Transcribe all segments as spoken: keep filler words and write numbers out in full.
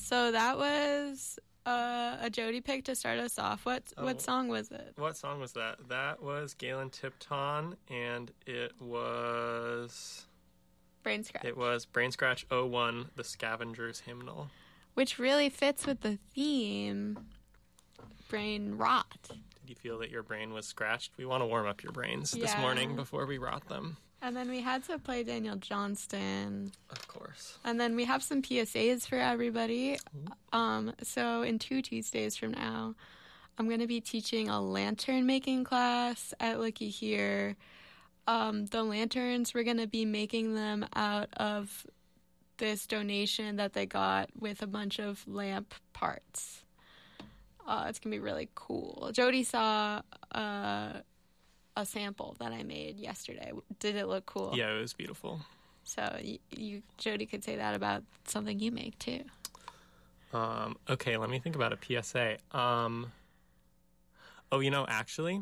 So that was uh, a Jody pick to start us off. What Oh. what song was it? What song was that? That was Galen Tipton, and it was... Brain Scratch. It was Brain Scratch oh one, The Scavenger's Hymnal. Which really fits with the theme, brain rot. Did you feel that your brain was scratched? We want to warm up your brains this Yeah. morning before we rot them. And then we had to play Daniel Johnston. Of course. And then we have some P S As for everybody. Um, so in two Tuesdays from now, I'm going to be teaching a lantern making class at Looky Here. Um, the lanterns, we're going to be making them out of this donation that they got with a bunch of lamp parts. Uh, it's going to be really cool. Jody saw uh, a sample that I made yesterday. Did it look cool? Yeah, it was beautiful. So you, you Jody could say that about something you make too. Um, okay, let me think about a P S A. Um, oh, you know, actually,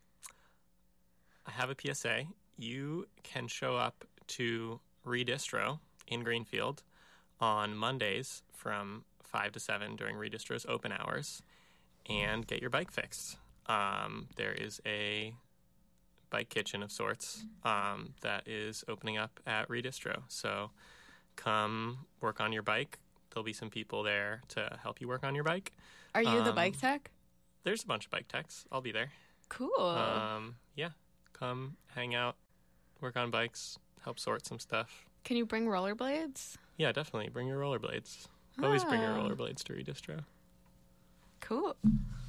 I have a P S A. You can show up to Redistro in Greenfield on Mondays from five to seven during Redistro's open hours and get your bike fixed. Um, there is a bike kitchen of sorts um, that is opening up at Redistro. So come work on your bike. There'll be some people there to help you work on your bike. Are you the Um, bike tech? There's a bunch of bike techs. I'll be there. Cool. Um, yeah, come hang out, work on bikes, help sort some stuff. Can you bring rollerblades? Yeah, definitely. Bring your rollerblades. Always bring your Ah. rollerblades to Redistro. Cool.